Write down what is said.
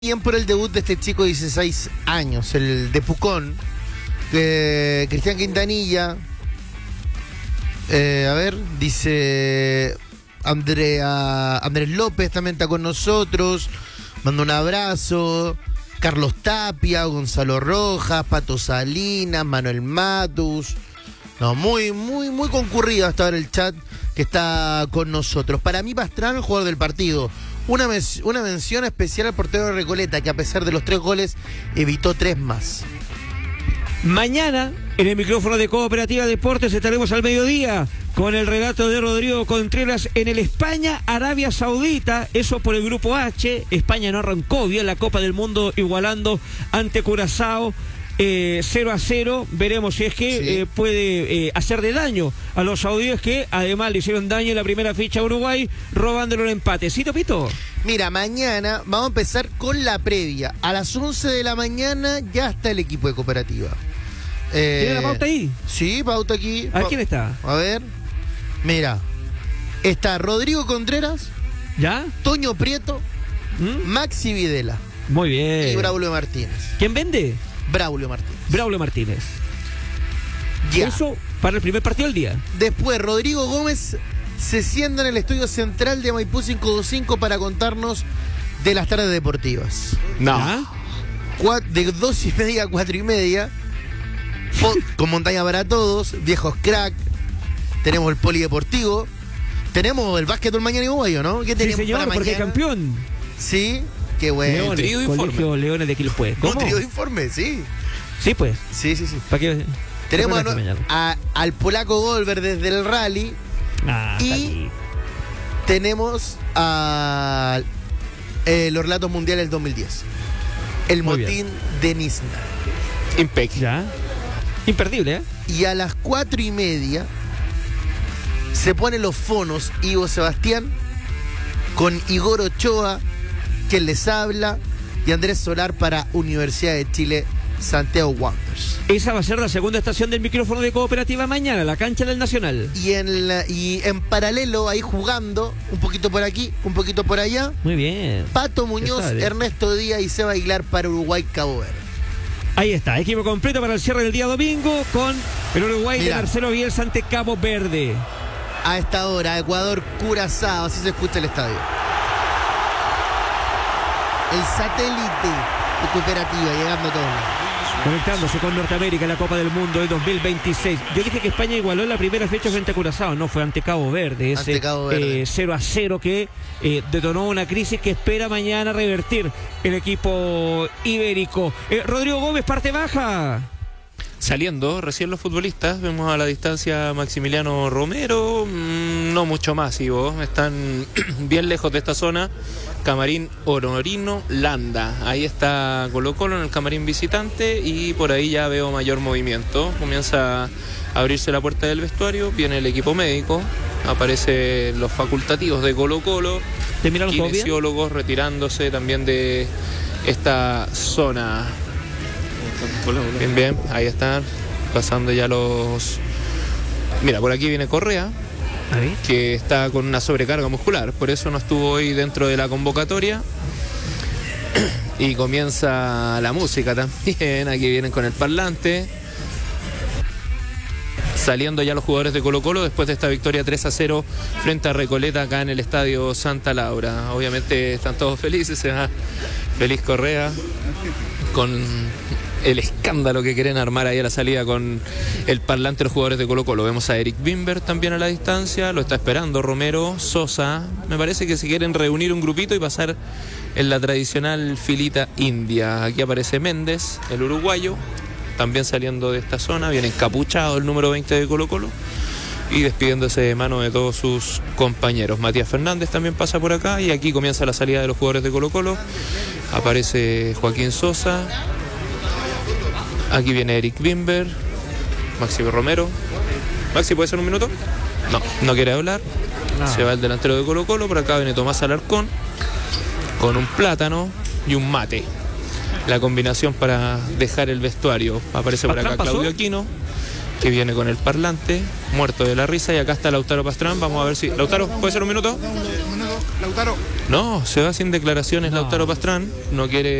Bien por el debut de este chico de 16 años, el de Pucón, Cristian Quintanilla. A ver, dice Andrés López también está con nosotros. Manda un abrazo. Carlos Tapia, Gonzalo Rojas, Pato Salinas, Manuel Matus. No, muy concurrido hasta ahora el chat que está con nosotros. Para mí, Pastrana, jugador del partido. Una mención especial al portero de Recoleta, que a pesar de los 3 goles, evitó 3 más. Mañana, en el micrófono de Cooperativa Deportes, estaremos al mediodía con el relato de Rodrigo Contreras en el España-Arabia Saudita. Eso por el grupo H. España no arrancó bien la Copa del Mundo, igualando ante Curazao 0-0. Veremos si es que puede hacer de daño a los saudíes, que además le hicieron daño en la primera fecha a Uruguay, robándole un empate. ¿Sí, Topito? Mira, mañana vamos a empezar con la previa. A las 11 de la mañana ya está el equipo de Cooperativa. ¿Tiene la pauta ahí? Sí, pauta aquí. ¿A quién está? A ver. Mira, está Rodrigo Contreras, ¿ya? Toño Prieto, Maxi Videla. Muy bien. Y Braulio Martínez. ¿Quién vende? Braulio Martínez. Braulio Martínez. Ya. Eso para el primer partido del día. Después, Rodrigo Gómez se sienta en el estudio central de Maipú 525 para contarnos de las tardes deportivas. No. ¿Ah? De 2:30 a 4:30. Con Montaña para Todos, viejos crack. Tenemos el polideportivo. Tenemos el básquetbol mañana igual, ¿no? ¿Qué tenemos, sí, señor, para porque mañana? Campeón. Sí, qué bueno. Leones, Trío de informe. Colegio Leones de Quilpué. ¿Cómo? Trío de informe, sí. Sí, pues. Sí. ¿Para qué? Tenemos al polaco Goldberg desde el rally. Y tenemos los relatos mundiales del 2010. El muy motín bien. de Nisna. Impecable. Ya. Imperdible, ¿eh? Y a las 4:30 se ponen los fonos Ivo Sebastián con Igor Ochoa, quien les habla, y Andrés Solar para Universidad de Chile Santiago Wanderers. Esa va a ser la segunda estación del micrófono de Cooperativa mañana, la cancha del Nacional. Y en paralelo, ahí jugando, un poquito por aquí, un poquito por allá. Muy bien. Pato Muñoz, Ernesto Díaz y Seba Aguilar para Uruguay Cabo Verde. Ahí está, equipo completo para el cierre del día domingo con el Uruguay de Marcelo Bielsa ante Cabo Verde. A esta hora, Ecuador Curazao, así se escucha el estadio. El satélite de Cooperativa, llegando a todos. Conectándose con Norteamérica en la Copa del Mundo del 2026. Yo dije que España igualó en la primera fecha frente a Curazao, no fue ante Cabo Verde. Ese 0-0 que detonó una crisis que espera mañana revertir el equipo ibérico. Rodrigo Gómez, parte baja. Saliendo recién los futbolistas, vemos a la distancia Maximiliano Romero, no mucho más, Ivo, están bien lejos de esta zona. Camarín Honorino Landa, ahí está Colo Colo en el camarín visitante y por ahí ya veo mayor movimiento. Comienza a abrirse la puerta del vestuario, viene el equipo médico, aparecen los facultativos de Colo Colo, kinesiólogos retirándose también de esta zona. Bien, ahí están pasando ya los... Mira, por aquí viene Correa, que está con una sobrecarga muscular, por eso no estuvo hoy dentro de la convocatoria. Y comienza la música también, aquí vienen con el parlante. Saliendo ya los jugadores de Colo Colo después de esta victoria 3-0 frente a Recoleta acá en el Estadio Santa Laura. Obviamente están todos felices, se va feliz Correa con el escándalo que quieren armar ahí a la salida con el parlante de los jugadores de Colo Colo. Vemos a Eric Bimber también a la distancia, lo está esperando Romero, Sosa. Me parece que se quieren reunir un grupito y pasar en la tradicional filita india. Aquí aparece Méndez, el uruguayo, también saliendo de esta zona, viene encapuchado el número 20 de Colo Colo y despidiéndose de mano de todos sus compañeros. Matías Fernández también pasa por acá y aquí comienza la salida de los jugadores de Colo Colo. Aparece Joaquín Sosa. Aquí viene Eric Bimber, Maxi Romero. Maxi, ¿puede ser un minuto? No quiere hablar. Se va el delantero de Colo Colo. Por acá viene Tomás Alarcón con un plátano y un mate. La combinación para dejar el vestuario. Aparece por acá Claudio Aquino, que viene con el parlante, muerto de la risa. Y acá está Lautaro Pastrán. Vamos a ver si... Lautaro, ¿puede ser un minuto? Lautaro. No, se va sin declaraciones No. Lautaro Pastrán, no quiere